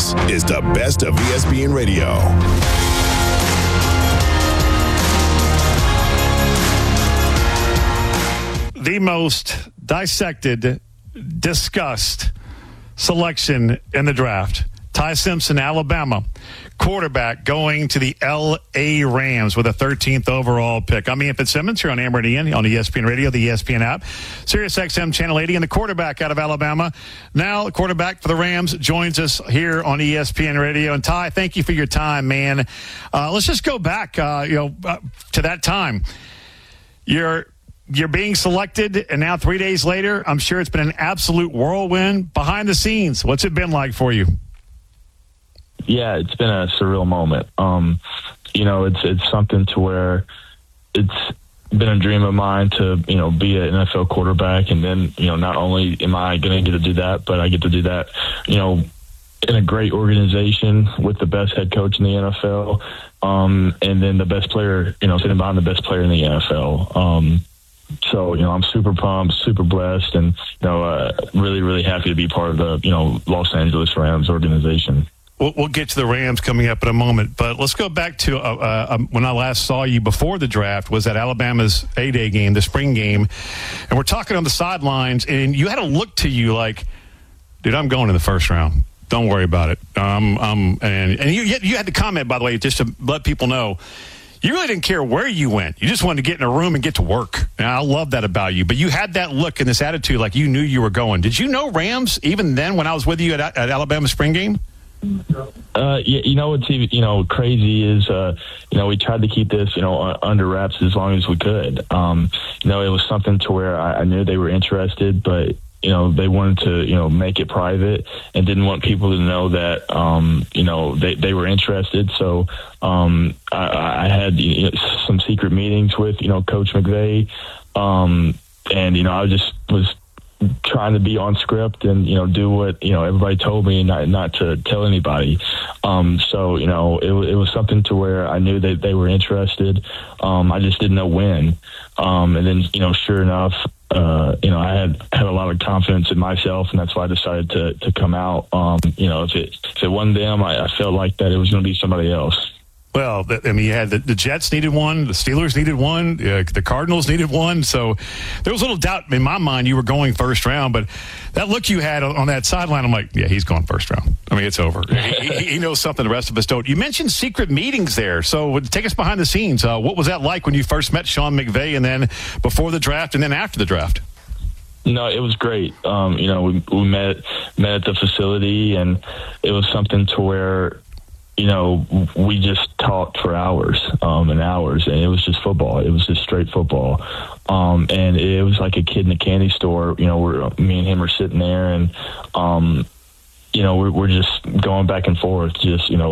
This is the best of ESPN Radio. The most dissected, discussed selection in the draft. Ty Simpson, Alabama, quarterback going to the L.A. Rams with a 13th overall pick. I'm Ian Fitzsimmons here on Amber and Ian on ESPN Radio, the ESPN app, Sirius XM Channel 80, and the quarterback out of Alabama. Now the quarterback for the Rams joins us here on ESPN Radio. And Ty, thank you for your time, man. Let's just go back, to that time. You're being selected, and now 3 days later, I'm sure it's been an absolute whirlwind. Behind the scenes, what's it been like for you? Yeah, it's been a surreal moment. It's something to where it's been a dream of mine to, be an NFL quarterback. And then, not only am I going to get to do that, but I get to do that, in a great organization with the best head coach in the NFL. And then the best player, sitting behind the best player in the NFL. So, I'm super pumped, super blessed, and, really, really happy to be part of the, Los Angeles Rams organization. We'll get to the Rams coming up in a moment, but let's go back to when I last saw you before the draft was at Alabama's A-Day game, the spring game, and we're talking on the sidelines, and you had a look to you like, dude, I'm going in the first round. Don't worry about it. And you had to comment, by the way, just to let people know, you really didn't care where you went. You just wanted to get in a room and get to work. And I love that about you. But you had that look and this attitude like you knew you were going. Did you know Rams even then when I was with you at Alabama's spring game? What's even, crazy is, we tried to keep this, under wraps as long as we could. It was something to where I knew they were interested, but, they wanted to, make it private and didn't want people to know that, they were interested. So, I had some secret meetings with, Coach McVay. And, I just was trying to be on script and, do what, everybody told me and not to tell anybody. So, it was something to where I knew that they were interested. I just didn't know when. And then, sure enough, I had a lot of confidence in myself, and that's why I decided to come out. If it wasn't them, I felt like that it was going to be somebody else. Well, you had the Jets needed one, the Steelers needed one, the Cardinals needed one. So there was a little doubt in my mind you were going first round, but that look you had on that sideline, I'm like, yeah, he's going first round. It's over. He knows something the rest of us don't. You mentioned secret meetings there. So take us behind the scenes. What was that like when you first met Sean McVay, and then before the draft and then after the draft? No, it was great. We met at the facility, and it was something to where, we just talked for hours and hours, and it was just football. It was just straight football. And it was like a kid in a candy store, where me and him are sitting there, and, we're just going back and forth. Just, you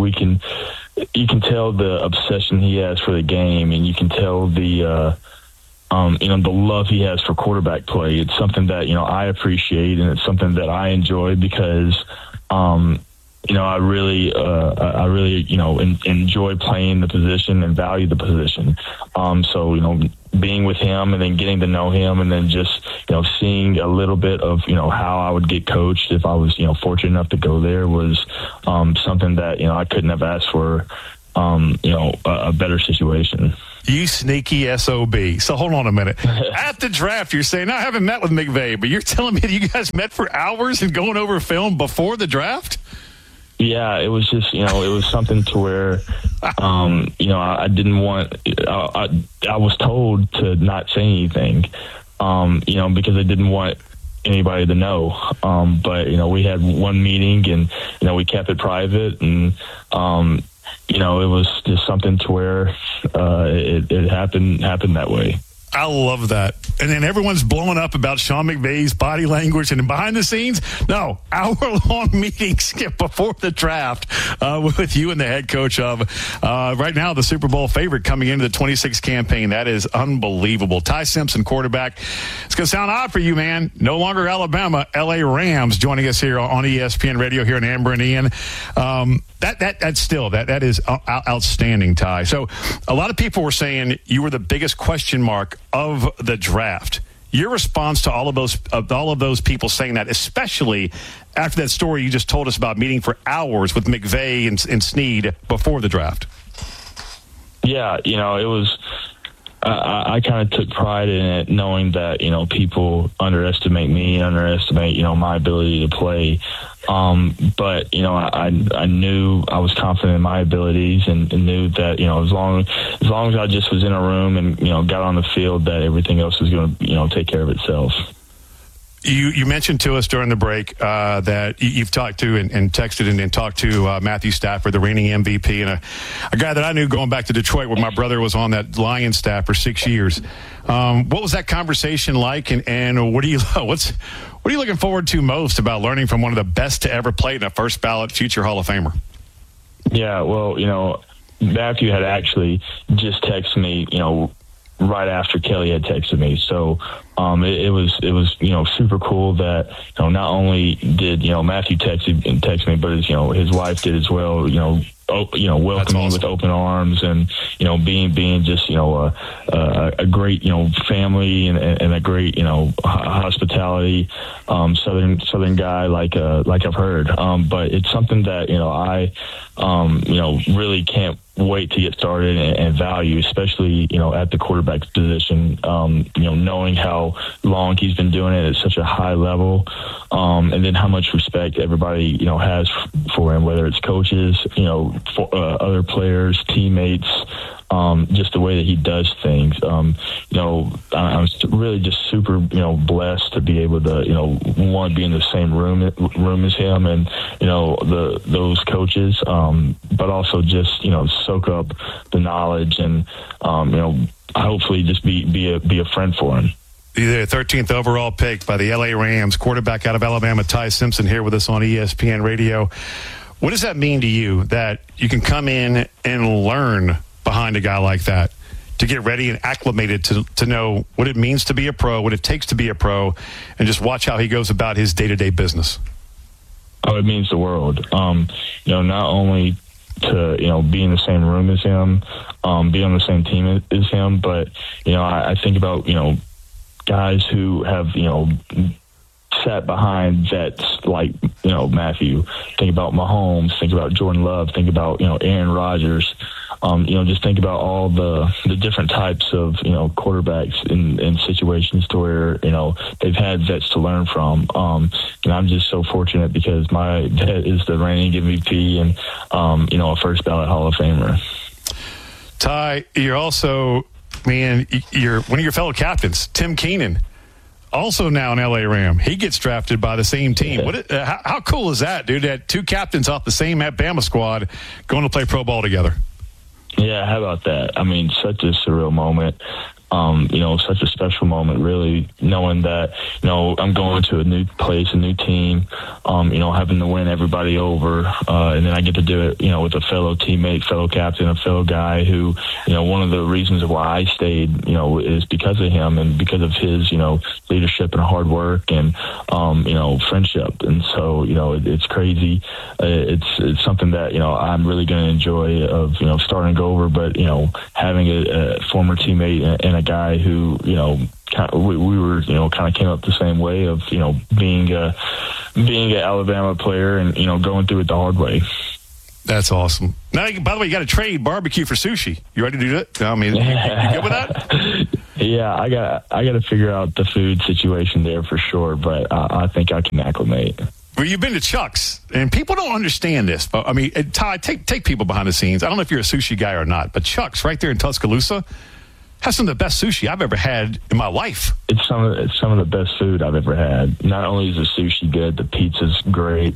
can tell the obsession he has for the game, and you can tell the love he has for quarterback play. It's something that, I appreciate, and it's something that I enjoy because, I really, enjoy playing the position and value the position. So, being with him and then getting to know him, and then just, seeing a little bit of, how I would get coached if I was, fortunate enough to go there was something that, I couldn't have asked for, a better situation. You sneaky SOB. So hold on a minute. At the draft, you're saying, I haven't met with McVay, but you're telling me that you guys met for hours and going over film before the draft? Yeah, it was just, it was something to where, I didn't want, I was told to not say anything, because I didn't want anybody to know. But, we had one meeting, and, we kept it private, and, it was just something to where it happened that way. I love that. And then everyone's blowing up about Sean McVay's body language, and behind the scenes, no, hour-long meetings before the draft with you and the head coach of right now the Super Bowl favorite coming into the 26 campaign. That is unbelievable. Ty Simpson, quarterback. It's going to sound odd for you, man. No longer Alabama, L.A. Rams joining us here on ESPN Radio here in Amber and Ian. That is outstanding, Ty. So a lot of people were saying you were the biggest question mark of the draft. Your response to all of those people saying that, especially after that story you just told us about meeting for hours with McVay and Snead before the draft. Yeah, it was. I kind of took pride in it, knowing that people underestimate me, underestimate my ability to play. But I knew I was confident in my abilities, and knew that as long as I just was in a room and got on the field, that everything else was going to take care of itself. You mentioned to us during the break that you've talked to and texted and talked to Matthew Stafford, the reigning MVP, and a guy that I knew going back to Detroit, where my brother was on that Lions staff for 6 years. What was that conversation like, and what are you looking forward to most about learning from one of the best to ever play in a first ballot future Hall of Famer? Yeah, well, Matthew had actually just texted me, right after Kelly had texted me. So it was super cool that not only did Matthew text me, but his wife did as well. Welcoming me with open arms, and being just a great family and a great hospitality southern guy like I've heard. But it's something that I really can't wait to get started and value, especially at the quarterback position. Knowing how long he's been doing it at such a high level, and then how much respect everybody has for him, whether it's coaches, for other players, teammates, just the way that he does things. I'm really just super blessed to be able to be in the same room as him, and those coaches, but also just soak up the knowledge, and hopefully just be a friend for him. The 13th overall pick by the LA Rams, quarterback out of Alabama, Ty Simpson, here with us on ESPN Radio. What does that mean to you that you can come in and learn behind a guy like that, to get ready and acclimated to know what it means to be a pro, what it takes to be a pro, and just watch how he goes about his day-to-day business? Oh, it means the world. Not only to be in the same room as him, be on the same team as him, but I think about guys who have sat behind vets like Matthew. Think about Mahomes. Think about Jordan Love. Think about Aaron Rodgers. Just think about all the different types of quarterbacks in situations to where they've had vets to learn from. And I'm just so fortunate because my dad is the reigning MVP and a first ballot Hall of Famer. Ty, you're also, you're one of your fellow captains, Tim Keenan, also now an LA Ram. He gets drafted by the same team. How cool is that, dude? That two captains off the same Bama squad going to play pro ball together. Yeah, how about that? Such a surreal moment. Such a special moment, really, knowing that, I'm going to a new place, a new team, having to win everybody over. And then I get to do it, with a fellow teammate, fellow captain, a fellow guy who, one of the reasons why I stayed, is because of him and because of his, leadership and hard work and, friendship. And so, it's crazy. It's something that, I'm really going to enjoy of, starting over, but, having a former teammate and a guy who, we were, kind of came up the same way of, being an Alabama player and, going through it the hard way. That's awesome. Now, by the way, you got to trade barbecue for sushi. You ready to do that? You good with that? Yeah, I got to figure out the food situation there for sure, but I think I can acclimate. Well, you've been to Chuck's, and people don't understand this. But Ty, take people behind the scenes. I don't know if you're a sushi guy or not, but Chuck's right there in Tuscaloosa has some of the best sushi I've ever had in my life. It's some of the best food I've ever had. Not only is the sushi good, the pizza's great.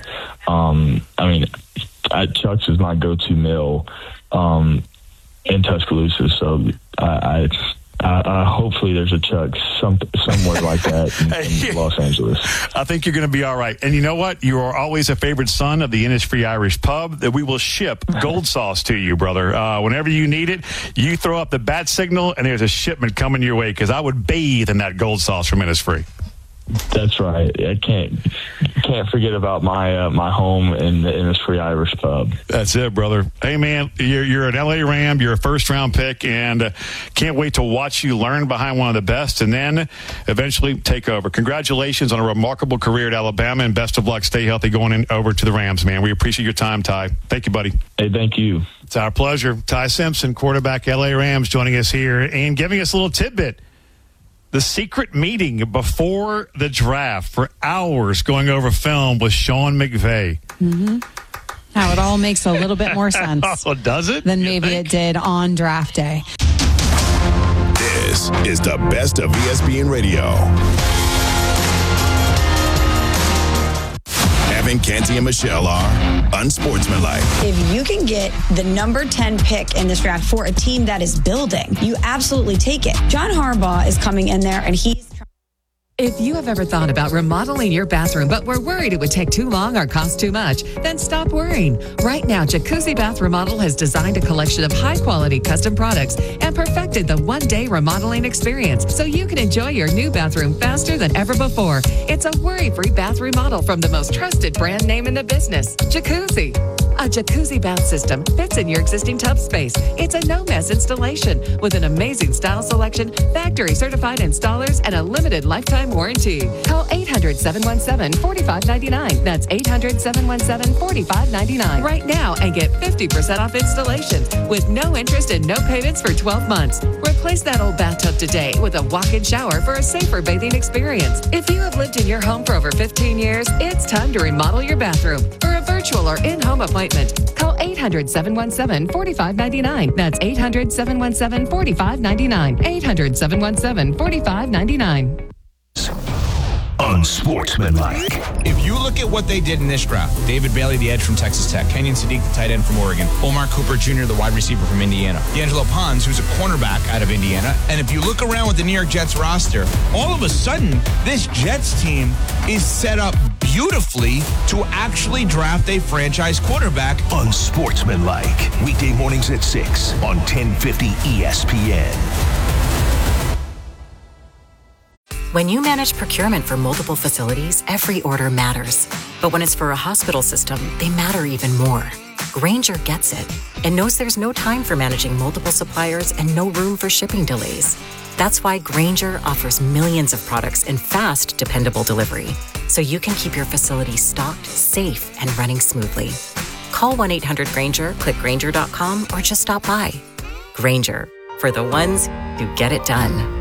Chuck's is my go-to meal in Tuscaloosa, so hopefully there's a Chuck's somewhere like that in Los Angeles. I think you're going to be all right. And you know what? You are always a favorite son of the Innisfree Irish Pub, that we will ship gold sauce to you, brother. Whenever you need it, you throw up the bat signal, and there's a shipment coming your way, because I would bathe in that gold sauce from Innisfree. That's right. I can't forget about my home in this Free Irish pub. That's it, brother. Hey, man, you're an LA Ram. You're a first-round pick, and can't wait to watch you learn behind one of the best and then eventually take over. Congratulations on a remarkable career at Alabama, and best of luck. Stay healthy going over to the Rams, man. We appreciate your time, Ty. Thank you, buddy. Hey, thank you. It's our pleasure. Ty Simpson, quarterback, LA Rams, joining us here and giving us a little tidbit. The secret meeting before the draft for hours going over film with Sean McVay. Mm-hmm. How it all makes a little bit more sense. Oh, does it? Than maybe it did on draft day. This is the best of ESPN Radio. Evan, Canty, and Michelle are unsportsmanlike. If you can get the number 10 pick in this draft for a team that is building, you absolutely take it. John Harbaugh is coming in there, and he's... If you have ever thought about remodeling your bathroom but were worried it would take too long or cost too much, then stop worrying. Right now, Jacuzzi Bath Remodel has designed a collection of high-quality custom products and perfected the one-day remodeling experience so you can enjoy your new bathroom faster than ever before. It's a worry-free bath remodel from the most trusted brand name in the business, Jacuzzi. A jacuzzi bath system fits in your existing tub space. It's a no-mess installation with an amazing style selection, factory-certified installers, and a limited lifetime warranty. Call 800-717-4599. That's 800-717-4599 right now and get 50% off installations with no interest and no payments for 12 months. Replace that old bathtub today with a walk-in shower for a safer bathing experience. If you have lived in your home for over 15 years, it's time to remodel your bathroom. For a virtual or in-home appointment, call 800-717-4599. That's 800-717-4599. 800-717-4599. Unsportsmanlike. If you look at what they did in this draft, David Bailey, the edge from Texas Tech, Kenyon Sadiq, the tight end from Oregon, Omar Cooper Jr., the wide receiver from Indiana, D'Angelo Pons, who's a cornerback out of Indiana. And if you look around with the New York Jets roster, all of a sudden, this Jets team is set up beautifully to actually draft a franchise quarterback. Unsportsmanlike. Weekday mornings at 6 on 1050 ESPN. When you manage procurement for multiple facilities, every order matters. But when it's for a hospital system, they matter even more. Grainger gets it and knows there's no time for managing multiple suppliers and no room for shipping delays. That's why Grainger offers millions of products in fast, dependable delivery, so you can keep your facility stocked, safe, and running smoothly. Call 1-800-GRAINGER, click Grainger.com, or just stop by. Grainger, for the ones who get it done.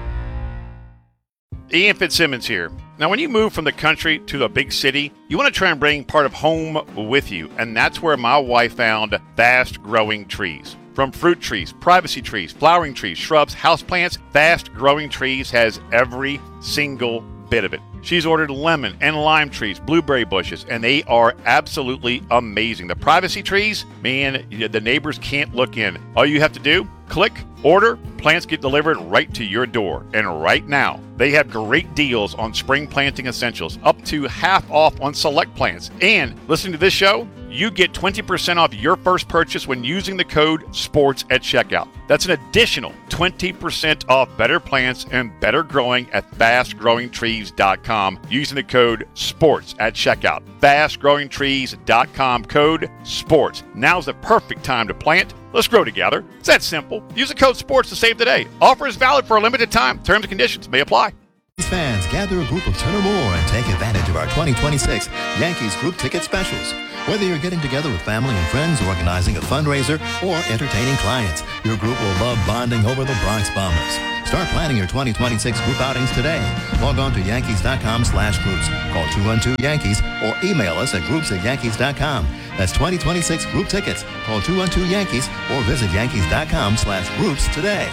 Ian Fitzsimmons here. Now, when you move from the country to a big city, you want to try and bring part of home with you, and that's where my wife found Fast Growing Trees. From fruit trees, privacy trees, flowering trees, shrubs, houseplants, Fast Growing Trees has every single bit of it. She's ordered lemon and lime trees, blueberry bushes, and they are absolutely amazing. The privacy trees, man, the neighbors can't look in. All you have to do, click, order, plants get delivered right to your door. And right now, they have great deals on spring planting essentials, up to half off on select plants. And listening to this show, you get 20% off your first purchase when using the code SPORTS at checkout. That's an additional 20% off better plants and better growing at fastgrowingtrees.com using the code SPORTS at checkout. Fastgrowingtrees.com, code SPORTS. Now's the perfect time to plant. Let's grow together. It's that simple. Use the code SPORTS to save today. Offer is valid for a limited time. Terms and conditions may apply. Fans, gather a group of 10 or more and take advantage of our 2026 Yankees group ticket specials. Whether you're getting together with family and friends, organizing a fundraiser, or entertaining clients, your group will love bonding over the Bronx Bombers. Start planning your 2026 group outings today. Log on to Yankees.com/groups. Call 212-YANKEES or email us at groups@Yankees.com. That's 2026 group tickets. Call 212-YANKEES or visit Yankees.com/groups today.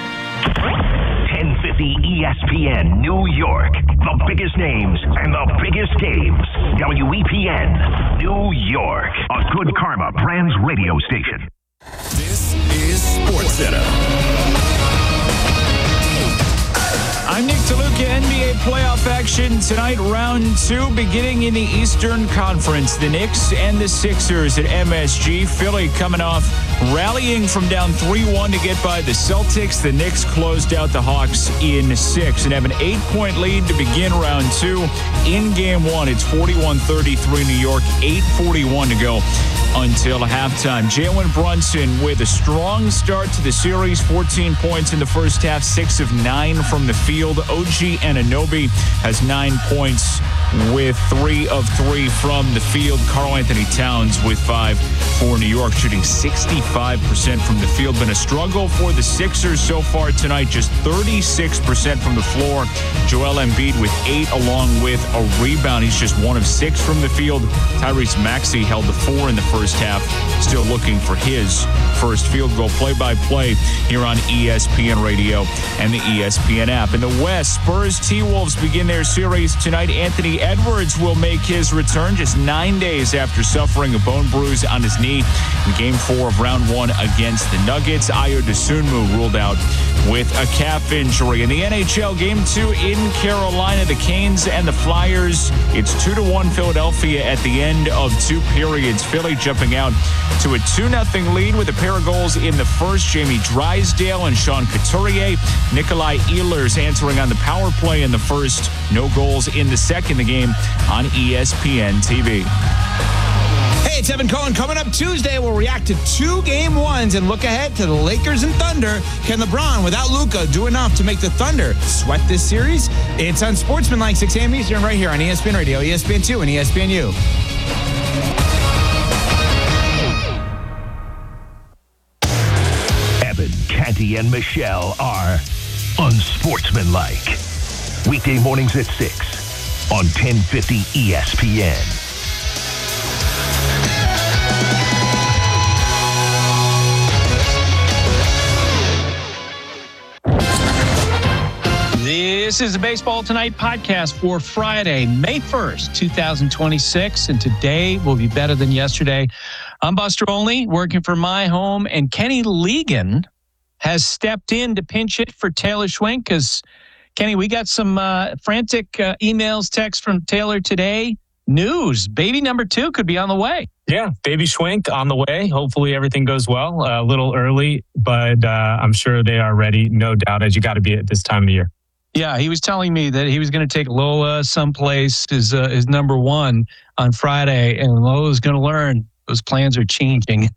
1050 ESPN New York. The biggest names and the biggest games. WEPN New York. A Good Karma Brands radio station. This is SportsCenter. I'm Nick DeLuca. NBA playoff action tonight, round 2, beginning in the Eastern Conference. The Knicks and the Sixers at MSG. Philly coming off rallying from down 3-1 to get by the Celtics. The Knicks closed out the Hawks in 6 and have an 8-point lead to begin round 2. In game 1, it's 41-33 New York, 8:41 to go until halftime. Jalen Brunson with a strong start to the series, 14 points in the first half, 6 of 9 from the field. OG Anunoby has 9 points with 3 of 3 from the field. Karl Anthony Towns with 5 for New York, shooting 65% from the field. Been a struggle for the Sixers so far tonight, just 36% from the floor. Joel Embiid with 8 along with a rebound. He's just 1 of 6 from the field. Tyrese Maxey held the 4 in the first half, still looking for his first field goal. Play-by-play here on ESPN Radio and the ESPN app. In the West, Spurs T-Wolves begin their series tonight. Anthony Edwards will make his return just 9 days after suffering a bone bruise on his knee in Game 4 of Round 1 against the Nuggets. Ayo Dosunmu ruled out with a calf injury. In the NHL, Game 2 in Carolina, the Canes and the Flyers. It's 2-1 Philadelphia at the end of 2 periods. Philly jumping out to a 2-0 lead with a pair of goals in the first. Jamie Drysdale and Sean Couturier. Nikolai Ehlers answering on the power play in the first. No goals in the second. The game on ESPN TV. Hey, it's Evan Cohen. Coming up Tuesday, we'll react to 2 Game 1s and look ahead to the Lakers and Thunder. Can LeBron, without Luka, do enough to make the Thunder sweat this series? It's on Sportsmanlike 6 a.m. Eastern right here on ESPN Radio, ESPN2, and ESPNU. Evan, Canty, and Michelle are unsportsmanlike. Weekday mornings at 6 on 1050 ESPN. This is the Baseball Tonight podcast for Friday, May 1st, 2026. And today will be better than yesterday. I'm Buster Olney, working for My Home, and Kenny Legan has stepped in to pinch it for Taylor Schwenk because, Kenny, we got some frantic emails, texts from Taylor today. News, baby number 2 could be on the way. Yeah, baby Schwenk on the way. Hopefully everything goes well. A little early, but I'm sure they are ready, no doubt, as you got to be at this time of the year. Yeah, he was telling me that he was going to take Lola someplace, his number 1 on Friday, and Lola's going to learn those plans are changing.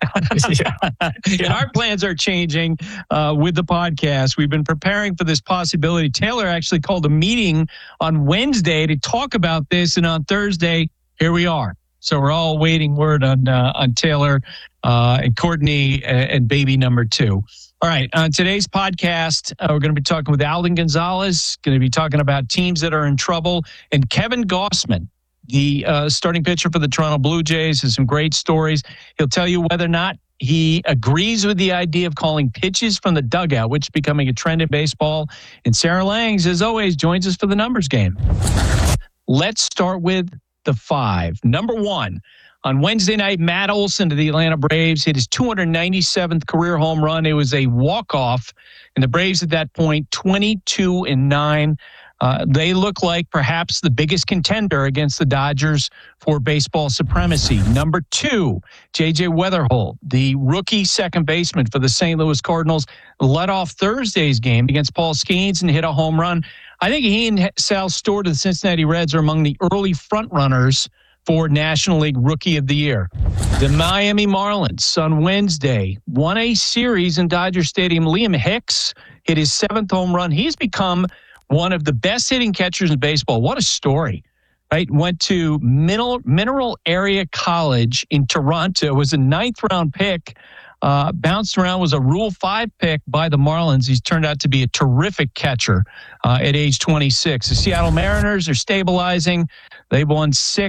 And our plans are changing with the podcast. We've been preparing for this possibility. Taylor actually called a meeting on Wednesday to talk about this, and on Thursday, here we are. So we're all waiting word on Taylor and Courtney and baby number 2. All right, on today's podcast, we're going to be talking with Alden Gonzalez, going to be talking about teams that are in trouble, and Kevin Gausman, the starting pitcher for the Toronto Blue Jays, has some great stories. He'll tell you whether or not he agrees with the idea of calling pitches from the dugout, which is becoming a trend in baseball. And Sarah Langs, as always, joins us for the numbers game. Let's start with the 5. Number 1. On Wednesday night, Matt Olson to the Atlanta Braves hit his 297th career home run. It was a walk-off, and the Braves at that point, 22-9. They look like perhaps the biggest contender against the Dodgers for baseball supremacy. Number 2, J.J. Weatherholt, the rookie second baseman for the St. Louis Cardinals, led off Thursday's game against Paul Skeens and hit a home run. I think he and Sal Stewart of the Cincinnati Reds are among the early front-runners for National League Rookie of the Year. The Miami Marlins on Wednesday won a series in Dodger Stadium. Liam Hicks hit his 7th home run. He's become one of the best hitting catchers in baseball. What a story, right? Went to Mineral Area College in Toronto. Was a 9th round pick. Bounced around, was a Rule 5 pick by the Marlins. He's turned out to be a terrific catcher at age 26. The Seattle Mariners are stabilizing. They've won 6.